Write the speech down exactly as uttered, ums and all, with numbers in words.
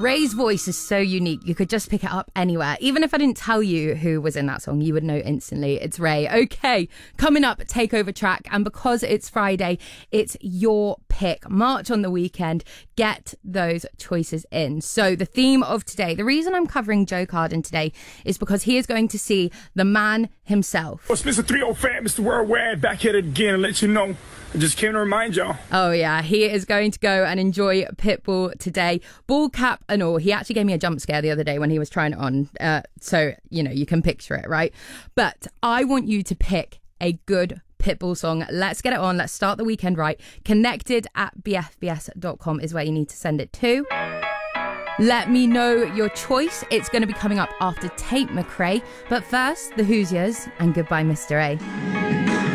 Ray's voice is so unique. You could just pick it up anywhere. Even if I didn't tell you who was in that song, you would know instantly. It's Ray. Okay, coming up, Takeover track. And because it's Friday, it's your pick. March on the weekend. Get those choices in. So the theme of today, the reason I'm covering Joe Carden today is because he is going to see the man himself. It's Mister three oh Fat, Mister Worldwide, back at it again and let you know. I just came to remind y'all. Oh yeah, he is going to go and enjoy Pitbull today. Ball cap and all. He actually gave me a jump scare the other day when he was trying it on. Uh, so, you know, you can picture it, right? But I want you to pick a good Pitbull song. Let's get it on. Let's start the weekend right. Connected at b f b s dot com is where you need to send it to. Let me know your choice. It's going to be coming up after Tate McRae. But first, the Hoosiers and Goodbye Mister A.